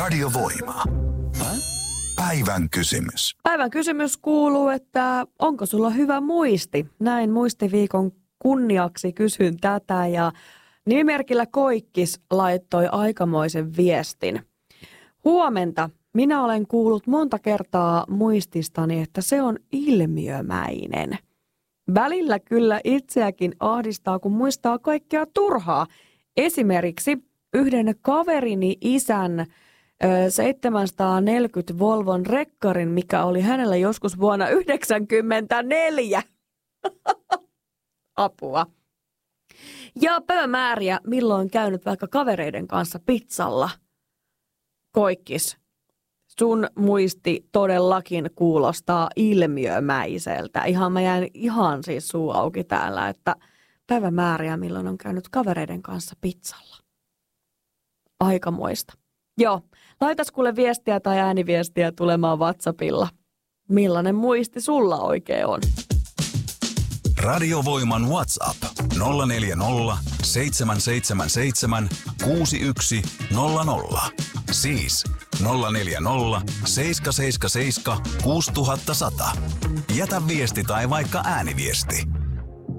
Radiovoima. Päivän kysymys. Päivän kysymys kuuluu, että onko sulla hyvä muisti? Näin muistiviikon kunniaksi kysyn tätä ja nimimerkillä Koikkis laittoi aikamoisen viestin. Huomenta. Minä olen kuullut monta kertaa muististani, että se on ilmiömäinen. Välillä kyllä itseäkin ahdistaa, kun muistaa kaikkea turhaa. Esimerkiksi yhden kaverini isän 740 Volvon rekkarin, mikä oli hänellä joskus vuonna 1994. Apua. Ja pöömääriä, milloin käynyt vaikka kavereiden kanssa pizzalla. Koikkis, sun muisti todellakin kuulostaa ilmiömäiseltä. Mä jäin ihan siis suu auki täällä, että päivämääriä, milloin on käynyt kavereiden kanssa pizzalla. Aikamoista. Joo, laitas kuule viestiä tai ääniviestiä tulemaan WhatsAppilla. Millainen muisti sulla oikein on? Radiovoiman WhatsApp 040 777 6100. Siis 040 777 6100. Jätä viesti tai vaikka ääniviesti.